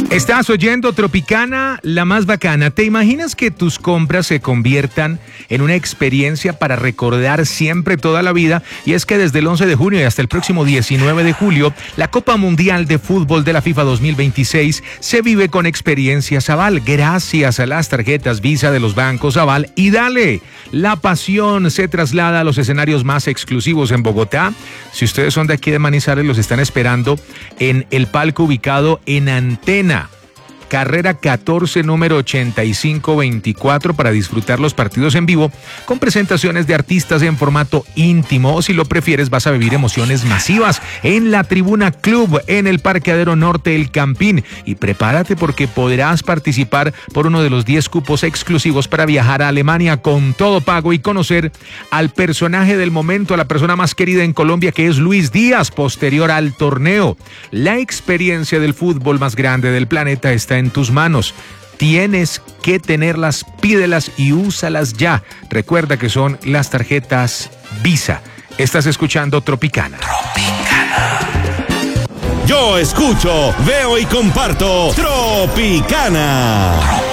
Estás oyendo Tropicana, la más bacana. ¿Te imaginas que tus compras se conviertan en una experiencia para recordar siempre toda la vida? Y es que desde el 11 de junio y hasta el próximo 19 de julio, la Copa Mundial de Fútbol de la FIFA 2026 se vive con experiencias Aval, gracias a las tarjetas Visa de los bancos Aval. Y dale, la pasión se traslada a los escenarios más exclusivos en Bogotá. Si ustedes son de aquí de Manizales, los están esperando en el palco ubicado en Antena, carrera 14, número 8524, para disfrutar los partidos en vivo con presentaciones de artistas en formato íntimo, o si lo prefieres vas a vivir emociones masivas en la Tribuna Club en el Parqueadero Norte El Campín. Y prepárate porque podrás participar por uno de los 10 cupos exclusivos para viajar a Alemania con todo pago y conocer al personaje del momento, a la persona más querida en Colombia, que es Luis Díaz, posterior al torneo. La experiencia del fútbol más grande del planeta está en tus manos. Tienes que tenerlas, pídelas y úsalas ya. Recuerda que son las tarjetas Visa. Estás escuchando Tropicana. Yo escucho, veo y comparto Tropicana.